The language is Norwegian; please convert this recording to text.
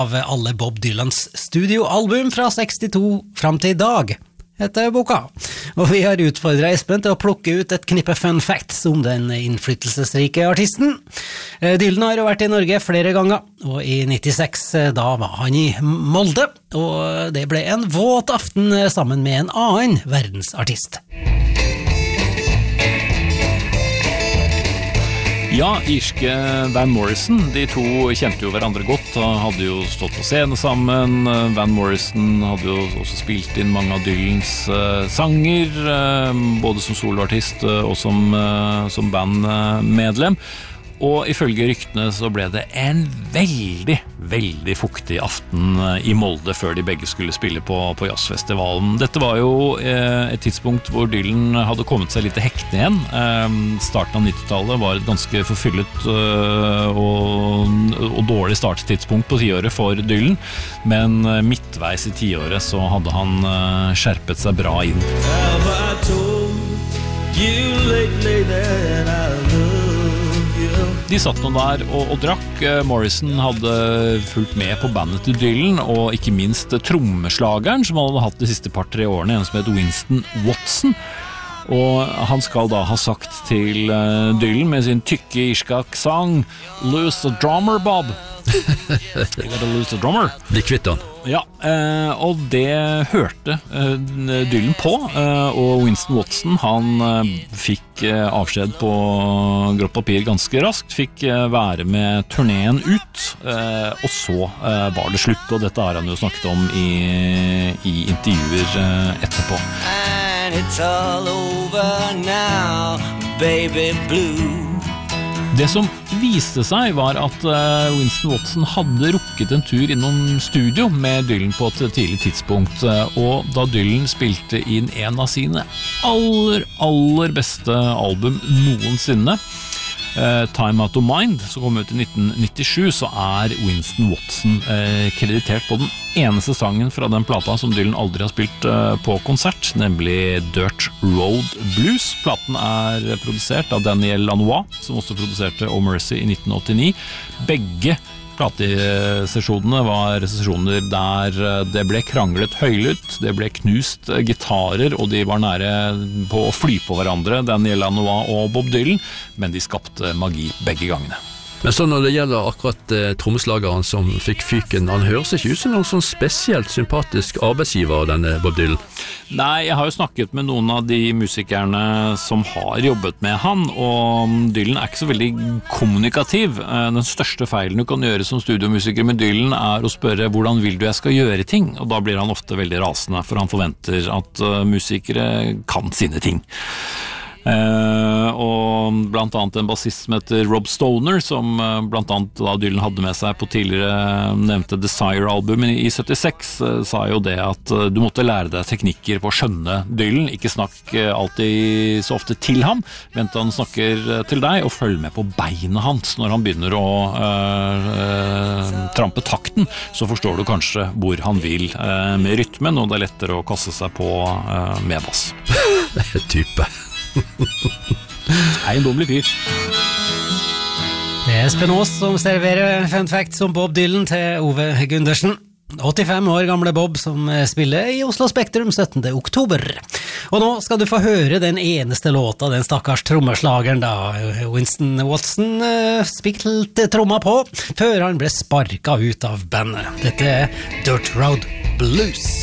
Av alle Bob Dylans studioalbum fra 62 fram til I dag, heter boka. Og vi har utfordret Espen til å plukke ut et knippe fun facts om den innflytelsesrike artisten. Dylan har jo vært I Norge flere ganger, og I 96 da var han I Molde, og det ble en våt aften sammen med en annen verdensartist. Ja, irske Van Morrison, de to kjente jo hverandre godt, hadde jo stått på scene sammen. Van Morrison hadde jo også spilt inn mange av Dylans sanger, både som soloartist og som bandmedlem. Og ifølge ryktene så ble det en veldig fuktig aften I Molde før de begge skulle spille på jazzfestivalen. Dette var jo et tidspunkt hvor Dylan hadde kommet seg litt til hektene igjen. Starten av 90-tallet var et ganske forfyllet og dårlig starttidspunkt på 10-året for Dylan, men midtveis I 10-året så hadde han skjerpet seg bra inn. Have I told you lately that I love? De satt nå der og drakk. Morrison hadde fulgt med på bandet til Dylan, og ikke minst trommeslageren som han hadde hatt de siste par-tre årene, en som het Winston Watson. Og han skal da ha sagt til Dylan med sin tykke irske aksent, "Lose the drummer, Bob." You gotta lose the drummer. Bli kvitt han. Ja, og det hørte Dylan på, og Winston Watson, han fikk avskjed på grått papir ganske raskt, fikk være med turnéen ut, og så var det slutt, og dette har han jo snakket om I intervjuer etterpå. And it's all over now, baby blue. Det som viste seg var at Winston Watson hadde rukket en tur innom studio med Dylan på et tidlig tidspunkt, og da Dylan spilte inn en av sine aller beste album noensinne, Time Out of Mind, som kom ut I 1997, så Winston Watson kreditert på den eneste sangen fra den plata som Dylan aldri har spilt på konsert, nemlig Dirt Road Blues. Platen produsert av Daniel Lanois, som også produserte Oh Mercy I 1989. Begge platesesjonene var sesjoner der det ble kranglet høylytt, det ble knust gitarer, og de var nære på å fly på hverandre, Daniel Lanois og Bob Dylan, men de skapte magi begge gangene. Men så når det gjelder akkurat trommeslageren som fikk fyken, han høres ikke ut som noen sånn spesielt sympatisk arbeidsgiver, denne Bob Dylan. Nei, jeg har jo snakket med noen av de musikerne som har jobbet med han, og Dylan ikke så veldig kommunikativ. Den største feilen du kan gjøre som studiomusiker med Dylan å spørre hvordan vil du jeg skal gjøre ting, og da blir han ofte veldig rasende, for han forventer at musikere kan sine ting. Og blant annet en bassist som heter Rob Stoner, som blant annet da Dylan hadde med seg på tidligere nevnte Desire-albumet I 76, sa jo det at du måtte lære deg teknikker på å skjønne Dylan, ikke snakk alltid så ofte til ham, vent han snakker til deg, og følg med på beina hans når han begynner å trampe takten, så forstår du kanskje hvor han vil med rytmen, og det lettere å kaste seg på med bass. Type. Eiendommelig fyr. Det Espen Aas som serverer fun facts om Bob Dylan til Ove Gundersen. 85 år gamle Bob som spiller I Oslo Spektrum 17. oktober. Og nå skal du få høre den eneste låta den stakkars trommeslageren da Winston Watson spilte tromma på, før han ble sparket ut av bandet. Dette Dirt Road Blues.